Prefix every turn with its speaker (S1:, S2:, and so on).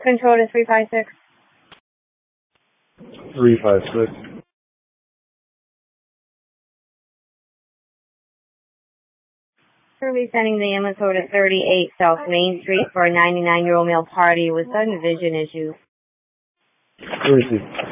S1: Control to 356.
S2: 356.
S1: Currently sending the ambulance over to 38 South Main Street for a 99-year-old male party with sudden vision issues.
S2: Where is he?